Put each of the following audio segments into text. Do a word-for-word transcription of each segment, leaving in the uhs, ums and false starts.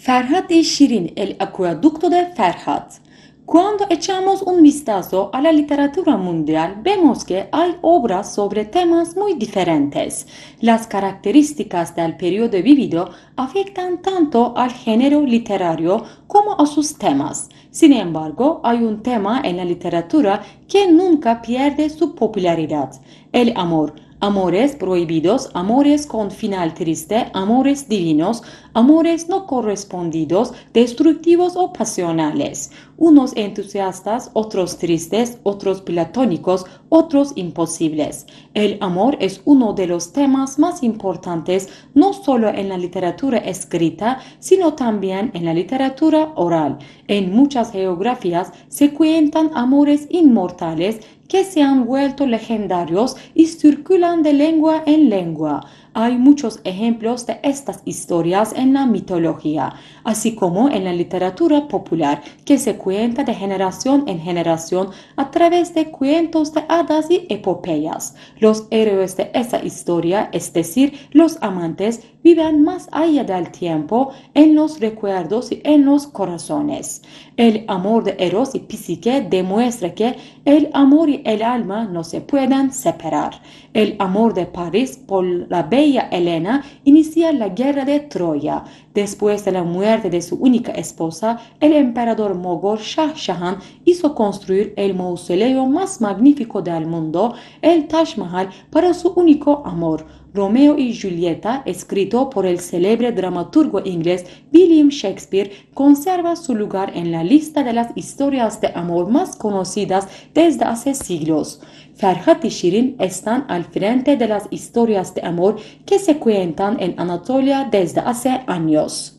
Ferhat y Shirin, el acueducto de Ferhat. Cuando echamos un vistazo a la literatura mundial, vemos que hay obras sobre temas muy diferentes. Las características del periodo vivido afectan tanto al género literario como a sus temas. Sin embargo, hay un tema en la literatura que nunca pierde su popularidad: el amor. Amores prohibidos, amores con final triste, amores divinos, amores no correspondidos, destructivos o pasionales. Unos entusiastas, otros tristes, otros platónicos, otros imposibles. El amor es uno de los temas más importantes no solo en la literatura escrita, sino también en la literatura oral. En muchas geografías se cuentan amores inmortales que se han vuelto legendarios y circulan de lengua en lengua. Hay muchos ejemplos de estas historias en la mitología, así como en la literatura popular, que se cuenta de generación en generación a través de cuentos de hadas y epopeyas. Los héroes de esa historia, es decir, los amantes, viven más allá del tiempo, en los recuerdos y en los corazones. El amor de Eros y Psique demuestra que el amor y el alma no se pueden separar. El amor de París por la bella Helena inicia la guerra de Troya. Después de la muerte de su única esposa, el emperador mogol Shah Jahan hizo construir el mausoleo más magnífico del mundo, el Taj Mahal, para su único amor. Romeo y Julieta, escrito por el célebre dramaturgo inglés William Shakespeare, conserva su lugar en la lista de las historias de amor más conocidas desde hace siglos. Ferhat y Shirin están al frente de las historias de amor que se cuentan en Anatolia desde hace años.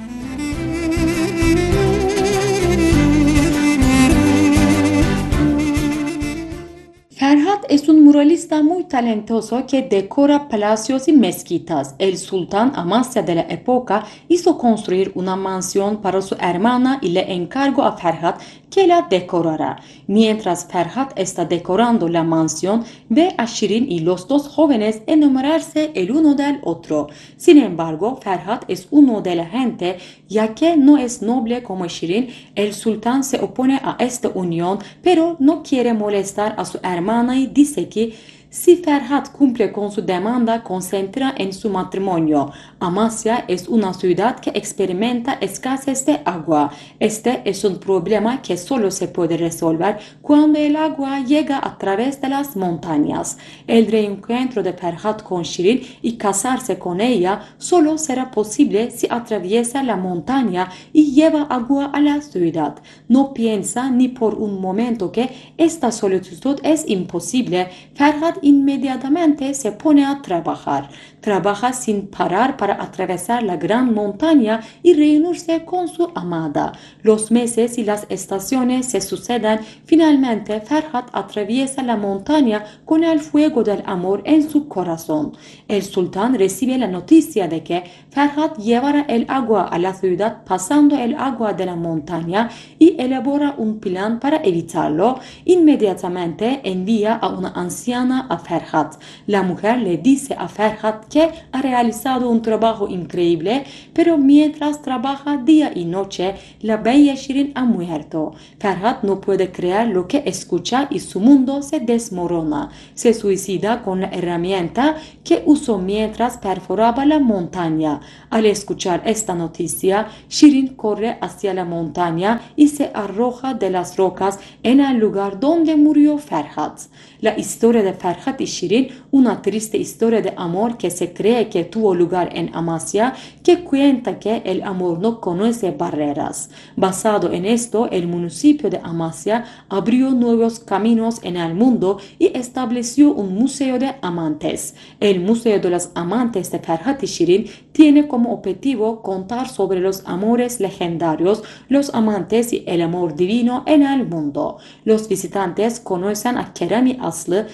Ferhat es un muralista muy talentoso que decora palacios y mezquitas. El sultán Amasya de la época hizo construir una mansión para su hermana y le encargó a Ferhat que la decorara. Mientras Ferhat está decorando la mansión, ve a Shirin y los dos jóvenes enamorarse el uno del otro. Sin embargo, Ferhat es uno de la gente, ya que no es noble como Shirin. El sultán se opone a esta unión, pero no quiere molestar a su hermana y dice que si Ferhat cumple con su demanda, consentirá en su matrimonio. Amasya es una ciudad que experimenta escasez de agua. Este es un problema que solo se puede resolver cuando el agua llega a través de las montañas. El reencuentro de Ferhat con Shirin y casarse con ella solo será posible si atraviesa la montaña y lleva agua a la ciudad. No piensa ni por un momento que esta solicitud es imposible. Ferhat inmediatamente se pone a trabajar. Trabaja sin parar para atravesar la gran montaña y reunirse con su amada. Los meses y las estaciones se suceden. Finalmente, Ferhat atraviesa la montaña con el fuego del amor en su corazón. El sultán recibe la noticia de que Ferhat llevará el agua a la ciudad pasando el agua de la montaña y elabora un plan para evitarlo. Inmediatamente envía a una anciana a Ferhat. La mujer le dice a Ferhat que ha realizado un trabajo increíble, pero mientras trabaja día y noche, la bella Shirin ha muerto. Ferhat no puede creer lo que escucha y su mundo se desmorona. Se suicida con la herramienta que usó mientras perforaba la montaña. Al escuchar esta noticia, Shirin corre hacia la montaña y se arroja de las rocas en el lugar donde murió Ferhat. La historia de Ferhat y Shirin, una triste historia de amor que se cree que tuvo lugar en Amasya, que cuenta que el amor no conoce barreras. Basado en esto, el municipio de Amasya abrió nuevos caminos en el mundo y estableció un museo de amantes. El Museo de los Amantes de Ferhat y Shirin tiene como objetivo contar sobre los amores legendarios, los amantes y el amor divino en el mundo. Los visitantes conocen a Kerem-i Aslı, mimar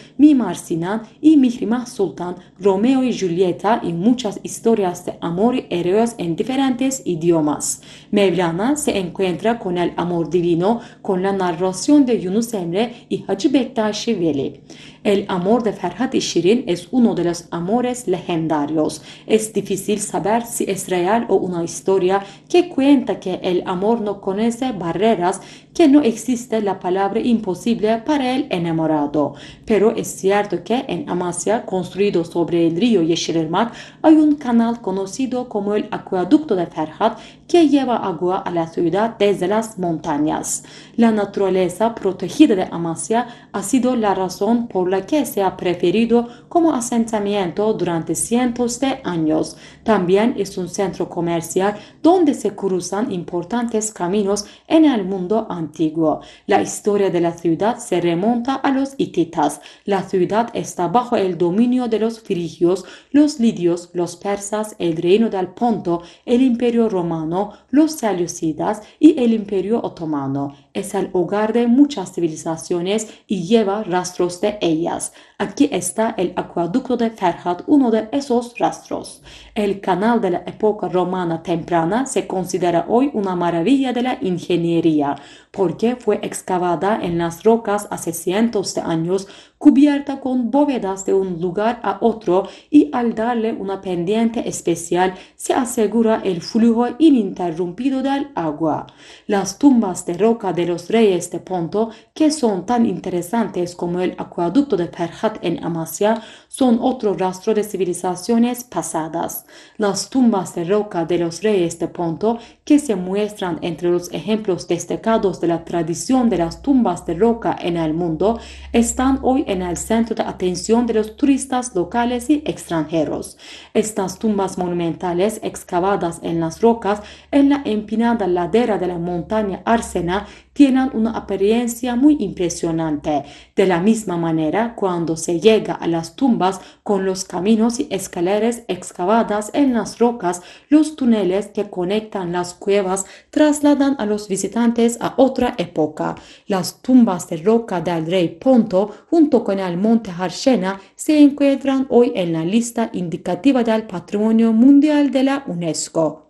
Mimar Sinan y Mihrimah Sultan, Romeo y Julieta y muchas historias de amor y héroes en diferentes idiomas. Mevlana se encuentra con el amor divino con la narración de Yunus Emre y Hacı Bektaşi Veli. El amor de Ferhat-i Şirin es uno de los amores legendarios. Es difícil saber si es real o una historia que cuenta que el amor no conoce barreras, que no existe la palabra imposible para el enamorado. Pero es cierto que en Amasya, construido sobre el río Yeşilırmak, hay un canal conocido como el Acueducto de Ferhat que lleva agua a la ciudad desde las montañas. La naturaleza protegida de Amasya ha sido la razón por la que se ha preferido como asentamiento durante cientos de años. También es un centro comercial donde se cruzan importantes caminos en el mundo antiguo. La historia de la ciudad se remonta a los hititas. La ciudad está bajo el dominio de los frigios, los lidios, los persas, el reino del Ponto, el imperio romano, los selyúcidas y el imperio otomano. Es el hogar de muchas civilizaciones y lleva rastros de ellas. Aquí está el acueducto de Ferhat, uno de esos rastros. El canal de la época romana temprana se considera hoy una maravilla de la ingeniería, porque fue excavada en las rocas hace cientos de años, cubierta con bóvedas de un lugar a otro, y al darle una pendiente especial se asegura el flujo ininterrumpido del agua. Las tumbas de roca de los reyes de Ponto, que son tan interesantes como el acueducto de Ferhat en Amasya, son otro rastro de civilizaciones pasadas. Las tumbas de roca de los reyes de Ponto, que se muestran entre los ejemplos destacados de la tradición de las tumbas de roca en el mundo, están hoy en el centro de atención de los turistas locales y extranjeros. Estas tumbas monumentales excavadas en las rocas en la empinada ladera de la montaña Arsena tienen una apariencia muy impresionante. De la misma manera, cuando se llega a las tumbas con los caminos y escaleras excavadas en las rocas, los túneles que conectan las cuevas trasladan a los visitantes a otra época. Las tumbas de roca del rey Ponto, junto con el monte Harshena, se encuentran hoy en la lista indicativa del Patrimonio Mundial de la UNESCO.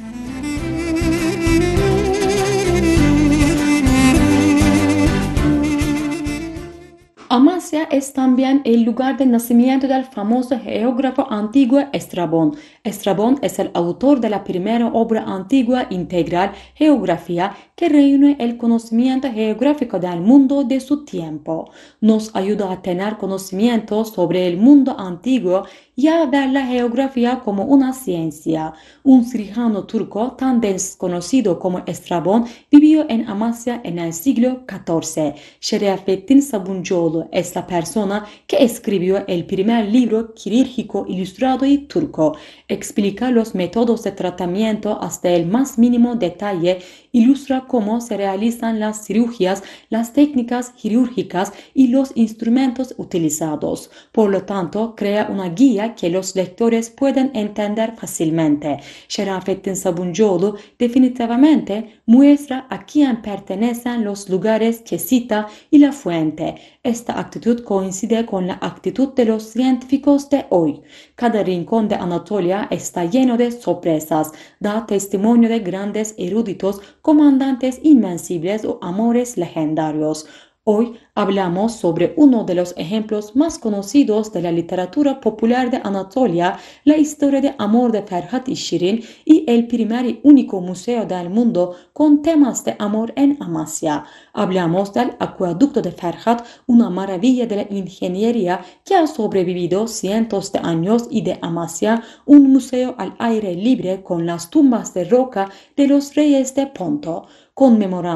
Amasya es también el lugar de nacimiento del famoso geógrafo antiguo Estrabón. Estrabón es el autor de la primera obra antigua integral, Geografía, que reúne el conocimiento geográfico del mundo de su tiempo. Nos ayuda a tener conocimiento sobre el mundo antiguo y a ver la geografía como una ciencia. Un cirujano turco tan desconocido como Estrabón vivió en Amasya en el siglo catorce. Şerafettin Sabuncuoğlu es la persona que escribió el primer libro quirúrgico ilustrado y turco. Explica los métodos de tratamiento hasta el más mínimo detalle, ilustra cómo se realizan las cirugías, las técnicas quirúrgicas y los instrumentos utilizados. Por lo tanto, crea una guía que los lectores pueden entender fácilmente. Şerafettin Sabuncuoğlu definitivamente muestra a quién pertenecen los lugares que cita y la fuente. Esta actitud coincide con la actitud de los científicos de hoy. Cada rincón de Anatolia está lleno de sorpresas, da testimonio de grandes eruditos, comandantes invencibles o amores legendarios. Hoy hablamos sobre uno de los ejemplos más conocidos de la literatura popular de Anatolia, la historia de amor de Ferhat-i Şirin y el primer y único museo del mundo con temas de amor en Amasya. Hablamos del acueducto de Ferhat, una maravilla de la ingeniería que ha sobrevivido cientos de años, y de Amasya, un museo al aire libre con las tumbas de roca de los reyes de Ponto, conmemorando